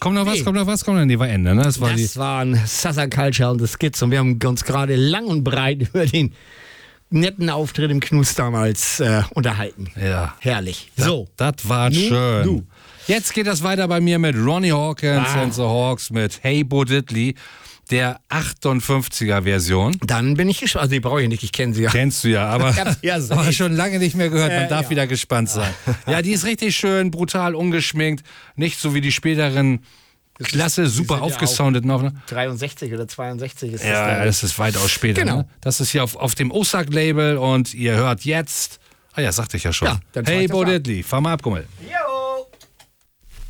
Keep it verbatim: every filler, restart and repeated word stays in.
Kommt noch was, Nee. kommt noch was, kommt noch? Nee, war Ende, ne? Das war Das die. waren Southern Culture und The Skids und wir haben uns gerade lang und breit über den netten Auftritt im Knus damals äh, unterhalten. Ja. Herrlich. So. Das war Nu, schön. du. Jetzt geht das weiter bei mir mit Ronnie Hawkins Ah. and the Hawks mit Hey Bo Diddley, der achtundfünfziger-Version. Dann bin ich gespannt. Also die brauche ich nicht, ich kenne sie ja. Kennst du ja, aber, Ich hab sie ja selbst. aber schon lange nicht mehr gehört. Man Äh, darf ja. wieder gespannt sein. Ja, die ist richtig schön, brutal ungeschminkt. Nicht so wie die späteren. Klasse, super sind ja aufgesoundet noch. Ne? dreiundsechzig oder zweiundsechzig ist das. Ja, glaub ich. das ist weitaus später. Genau. Ne? Das ist hier auf, auf dem Osag-Label und ihr hört jetzt. Ah ja, sagte ich ja schon. Ja, dann fahr Hey ich das Bo ab. Diddley, fahr mal ab, Gummel. Ja.